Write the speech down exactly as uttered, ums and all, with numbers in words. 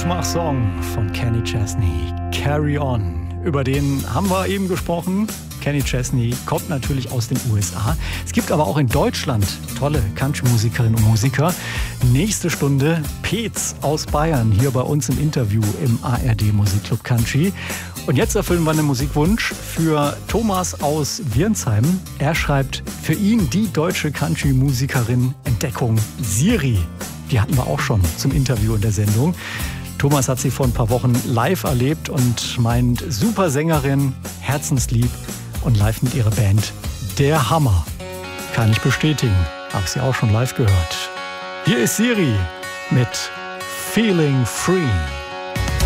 Mutmach-Song von Kenny Chesney, Carry On. Über den haben wir eben gesprochen. Kenny Chesney kommt natürlich aus den U S A. Es gibt aber auch in Deutschland tolle Country-Musikerinnen und Musiker. Nächste Stunde Peetz aus Bayern hier bei uns im Interview im A R D Musikclub Country. Und jetzt erfüllen wir einen Musikwunsch für Thomas aus Wirnsheim. Er schreibt für ihn die deutsche Country-Musikerin Entdeckung Siri. Die hatten wir auch schon zum Interview in der Sendung. Thomas hat sie vor ein paar Wochen live erlebt und meint, super Sängerin, herzenslieb und live mit ihrer Band der Hammer. Kann ich bestätigen, habe sie auch schon live gehört. Hier ist Siri mit Feeling Free.